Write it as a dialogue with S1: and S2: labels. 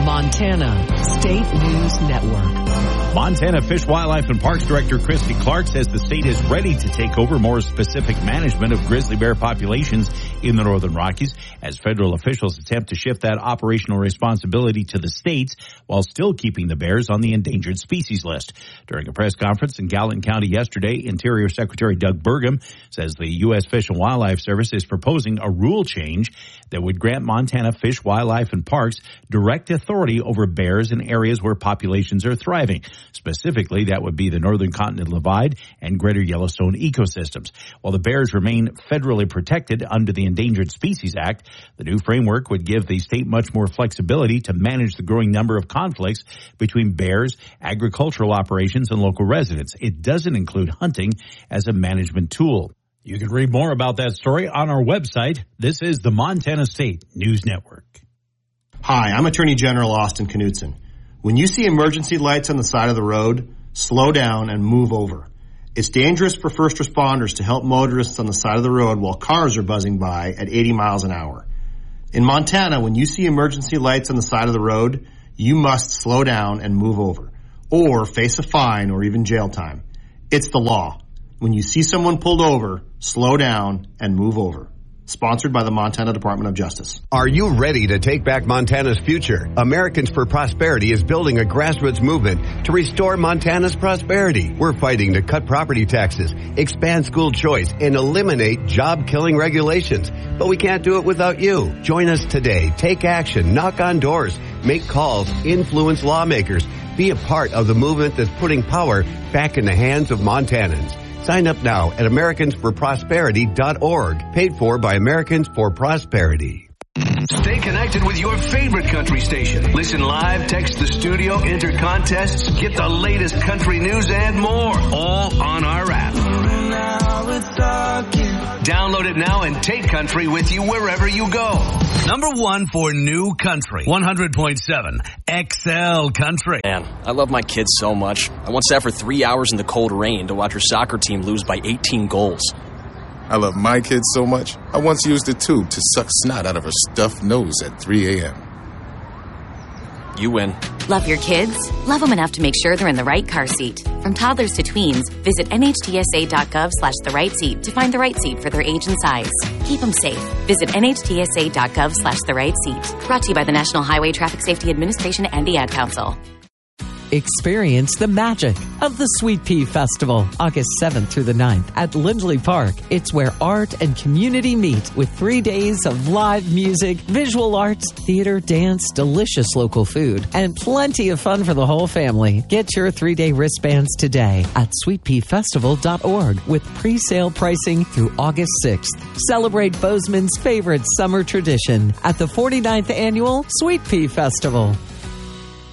S1: Montana State News Network.
S2: Montana Fish, Wildlife, and Parks Director Christy Clark says the state is ready to take over more specific management of grizzly bear populations in the Northern Rockies as federal officials attempt to shift that operational responsibility to the states while still keeping the bears on the endangered species list. During a press conference in Gallatin County yesterday, Interior Secretary Doug Burgum says the U.S. Fish and Wildlife Service is proposing a rule change that would grant Montana Fish, Wildlife, and Parks direct authority over bears in areas where populations are thriving. Specifically, that would be the Northern Continental Divide and Greater Yellowstone ecosystems. While the bears remain federally protected under the Endangered Species Act, the new framework would give the state much more flexibility to manage the growing number of conflicts between bears, agricultural operations, and local residents. It doesn't include hunting as a management tool. You can read more about that story on our website. This is the Montana State News Network.
S3: Hi, I'm Attorney General Austin Knudsen. When you see emergency lights on the side of the road, slow down and move over. It's dangerous for first responders to help motorists on the side of the road while cars are buzzing by at 80 miles an hour. In Montana, when you see emergency lights on the side of the road, you must slow down and move over, or face a fine or even jail time. It's the law. When you see someone pulled over, slow down and move over. Sponsored by the Montana Department of Justice.
S4: Are you ready to take back Montana's future? Americans for Prosperity is building a grassroots movement to restore Montana's prosperity. We're fighting to cut property taxes, expand school choice, and eliminate job-killing regulations. But we can't do it without you. Join us today. Take action. Knock on doors. Make calls. Influence lawmakers. Be a part of the movement that's putting power back in the hands of Montanans. Sign up now at AmericansForProsperity.org. Paid for by Americans for Prosperity.
S5: Stay connected with your favorite country station. Listen live, text the studio, enter contests, get the latest country news and more. All on our app. Download it now and take country with you wherever you go. Number 1 for new country. 100.7 XL Country.
S6: Man, I love my kids so much. I once sat for 3 hours in the cold rain to watch her soccer team lose by 18 goals.
S7: I love my kids so much, I once used a tube to suck snot out of her stuffed nose at 3 a.m.
S6: You win.
S8: Love your kids? Love them enough to make sure they're in the right car seat. From toddlers to tweens, visit nhtsa.gov/the right seat to find the right seat for their age and size. Keep them safe. Visit nhtsa.gov/the right seat. Brought to you by the National Highway Traffic Safety Administration and the Ad Council.
S1: Experience the magic of the Sweet Pea Festival, August 7th through the 9th at Lindley Park. It's where art and community meet with 3 days of live music, visual arts, theater, dance, delicious local food, and plenty of fun for the whole family. Get your 3-day wristbands today at sweetpeafestival.org with pre-sale pricing through August 6th. Celebrate Bozeman's favorite summer tradition at the 49th Annual Sweet Pea Festival.